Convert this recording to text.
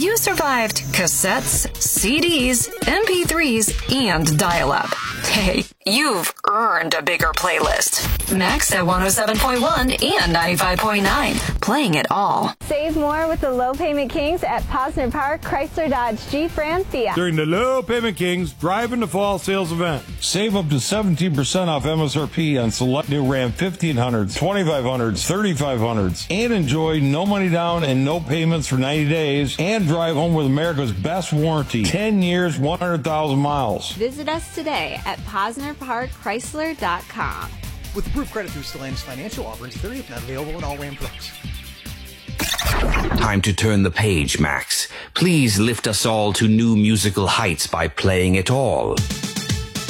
you survived cassettes, CDs, MP3s, and dial-up. Hey, you've earned a bigger playlist. Max at 107.1 and 95.9. Playing it all. Save more with the Low Payment Kings at Posner Park, Chrysler Dodge Jeep Ram Fiat. During the Low Payment Kings Drive in the Fall sales event. Save up to 17% off MSRP on select new Ram 1500s, 2500s, 3500s, and enjoy no money down and no payments for 90 days, and drive home with America's best warranty, 10 years, 100,000 miles. Visit us today at PosnerParkChrysler.com. With approved credit through Stellantis financial offerings, period, not available in all Ram trucks. Time to turn the page, Max. Please lift us all to new musical heights by playing it all.